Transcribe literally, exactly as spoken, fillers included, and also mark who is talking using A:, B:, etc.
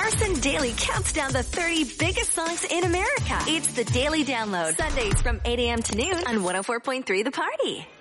A: Carson Daly counts down the thirty biggest songs in America. It's the Daily Download, Sundays from eight a.m. to noon on one oh four point three The Party.